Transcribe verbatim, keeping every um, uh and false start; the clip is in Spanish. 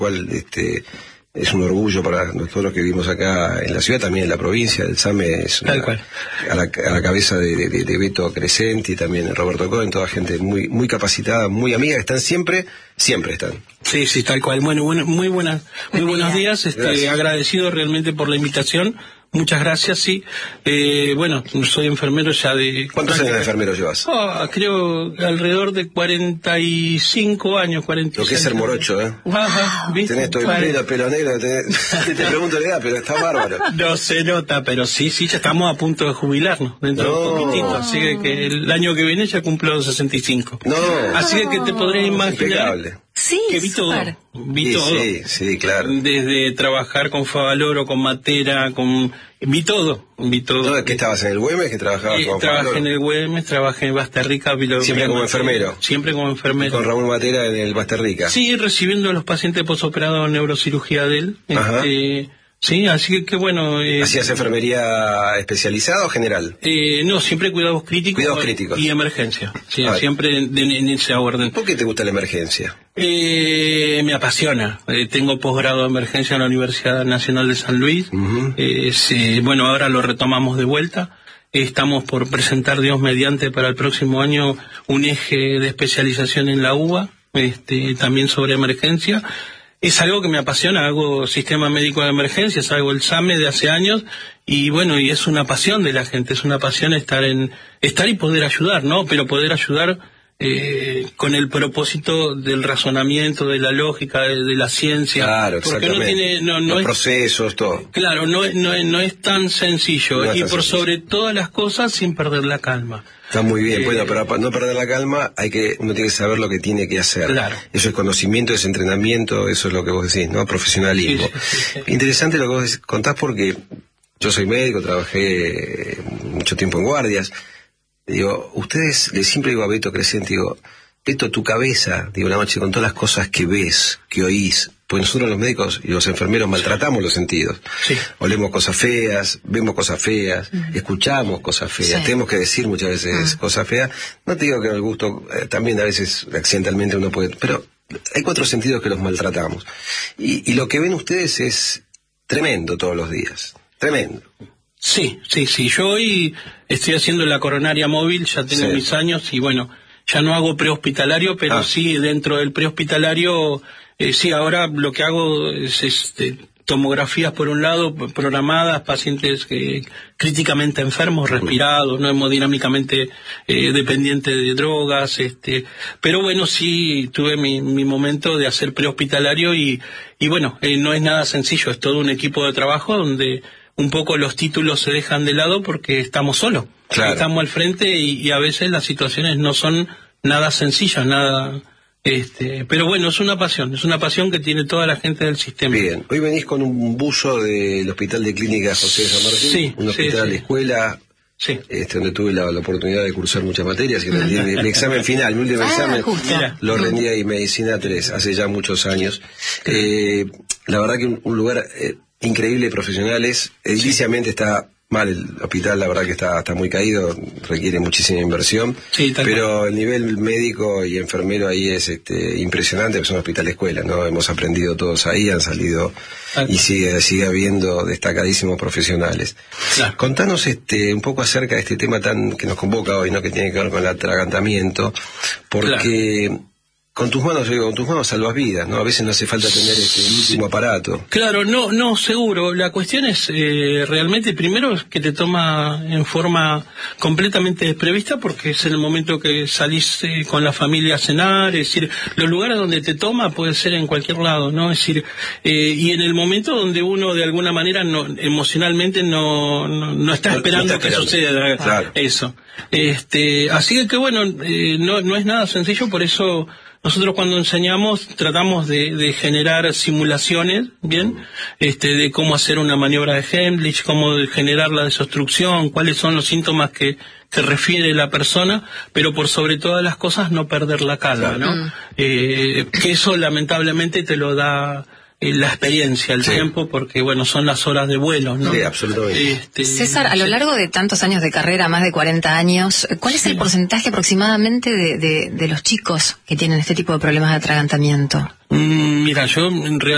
cual este es un orgullo para todos los que vivimos acá en la ciudad, también en la provincia. El SAME es una, a, la, a la cabeza de, de, de Beto Crescenti, también Roberto Cohen, toda gente muy muy capacitada, muy amiga, que están siempre, siempre están. Sí, sí, tal cual. Bueno, bueno muy buenas, muy buenos días. Este, agradecido realmente por la invitación. Muchas gracias, sí. Eh, bueno, soy enfermero ya de... ¿Cuántos años de enfermero llevas? Oh, creo alrededor de cuarenta y cinco años, cuarenta y seis. Lo que es ser morocho, ¿eh? Ajá, ¿viste? Tenés todo el pelo, pelo negro, tenés... te pregunto la edad, pero está bárbaro. No se nota, pero sí, sí, ya estamos a punto de jubilarnos dentro no. de un poquitito. Así que, que el año que viene ya cumplo sesenta y cinco. No. Así que, que te podrás imaginar... Impecable. Sí, que vi todo, vi sí, todo. Sí, sí, claro. Desde trabajar con Favaloro, con Matera, con... Vi todo, vi todo. ¿No, ¿Qué estabas en el Güemes? ¿Que trabajabas eh, con Trabajé Favaloro? en el Güemes, trabajé en Basterrica. ¿Siempre como enfermero? Siempre como enfermero. ¿Con Raúl Matera en el Basterrica? Sí, recibiendo a los pacientes posoperados en neurocirugía de él. Ajá. Este, sí, así que, que bueno... Eh, ¿Hacías enfermería especializada o general? Eh, no, siempre cuidados críticos. Cuidados críticos. Y emergencia. Sí, ah, siempre en, en, en ese orden. ¿Por qué te gusta la emergencia? Eh, me apasiona. Eh, tengo posgrado de emergencia en la Universidad Nacional de San Luis. Uh-huh. eh, sí, bueno, ahora lo retomamos de vuelta. Estamos por presentar, Dios mediante, para el próximo año un eje de especialización en la U B A, este, también sobre emergencia. Es algo que me apasiona, hago sistema médico de emergencias, hago el SAME de hace años, y bueno, y es una pasión de la gente, es una pasión estar en, estar y poder ayudar, ¿no? Pero poder ayudar eh, con el propósito del razonamiento, de la lógica, de, de la ciencia. Claro, porque exactamente. no tiene, no, no Los es, procesos, todo. Claro, no, no, no es tan sencillo, No es y tan por sencillo. sobre todas las cosas sin perder la calma. Está muy bien, Eh, bueno, pero para no perder la calma, hay que, uno tiene que saber lo que tiene que hacer. Claro. Eso es conocimiento, es entrenamiento, eso es lo que vos decís, ¿no? Profesionalismo. Sí, sí, sí, sí. Interesante lo que vos contás, porque yo soy médico, trabajé mucho tiempo en guardias. Digo, ustedes, le siempre digo a Beto Crescenti, digo, Beto, tu cabeza, digo, la noche, con todas las cosas que ves, que oís, pues nosotros los médicos y los enfermeros maltratamos los sentidos. Sí. Olemos cosas feas, vemos cosas feas, uh-huh. escuchamos cosas feas, sí. tenemos que decir muchas veces uh-huh. cosas feas. No te digo que el gusto, eh, también a veces accidentalmente uno puede, pero hay cuatro sentidos que los maltratamos. Y, y lo que ven ustedes es tremendo todos los días, tremendo. Sí, sí, sí. Yo hoy estoy haciendo la coronaria móvil, ya tengo sí. mis años y bueno, ya no hago prehospitalario, pero ah. sí dentro del prehospitalario, eh, sí, ahora lo que hago es este, tomografías por un lado, programadas, pacientes eh, críticamente enfermos, respirados, no hemodinámicamente eh, dependientes de drogas, este, pero bueno, sí tuve mi, mi momento de hacer prehospitalario y, y bueno, eh, no es nada sencillo, es todo un equipo de trabajo donde un poco los títulos se dejan de lado porque estamos solos. Claro. Estamos al frente y, y a veces las situaciones no son nada sencillas, nada, este, pero bueno, es una pasión, es una pasión que tiene toda la gente del sistema. Bien, hoy venís con un buzo del Hospital de Clínica José de San Martín, sí, un hospital sí, de sí. escuela, sí. este, donde tuve la, la oportunidad de cursar muchas materias, y rendí mi examen final, mi último ah, examen, justo. lo rendí ahí, Medicina tres, hace ya muchos años. Eh, la verdad que un, un lugar eh, increíble de profesionales, ediliciamente está mal el hospital, la verdad que está, está muy caído, requiere muchísima inversión, sí, pero el nivel médico y enfermero ahí es este, impresionante, porque es un hospital de escuela, ¿no? Hemos aprendido todos ahí, han salido ah, y sigue, sigue habiendo destacadísimos profesionales. Claro. Contanos este, un poco acerca de este tema tan que nos convoca hoy, ¿no? Que tiene que ver con el atragantamiento, porque... Claro. Con tus manos, yo digo, con tus manos salvas vidas, ¿no? A veces no hace falta tener este el último aparato. Claro, no, no, seguro. La cuestión es eh, realmente, primero, que te toma en forma completamente desprevista, porque es en el momento que salís eh, con la familia a cenar, es decir, los lugares donde te toma puede ser en cualquier lado, ¿no? Es decir, eh, y en el momento donde uno de alguna manera no, emocionalmente no, no, no está esperando no, no está que suceda claro. eso. Este, así que, que bueno, eh, no, no es nada sencillo, por eso nosotros cuando enseñamos tratamos de, de generar simulaciones, ¿bien? Este, de cómo hacer una maniobra de Heimlich, cómo generar la desobstrucción, cuáles son los síntomas que, que refiere la persona, pero por sobre todas las cosas no perder la calma, ¿no? Mm. Eh, que eso lamentablemente te lo da eh, la experiencia, el sí. tiempo, porque bueno, son las horas de vuelo, ¿no? Sí, absolutamente. Este, César, a lo largo de tantos años de carrera, más de cuarenta años, ¿cuál es sí. el porcentaje aproximadamente de, de, de los chicos que tienen este tipo de problemas de atragantamiento? Mm, mira, yo en realidad